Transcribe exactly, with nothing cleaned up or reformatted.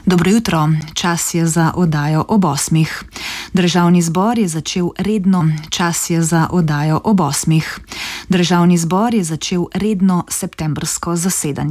Dobro jutro, čas je za oddajo ob osmih. Državni zbor je začel redno, čas je za oddajo ob osmih. Državni zbor je začel redno septembrsko zasedanje.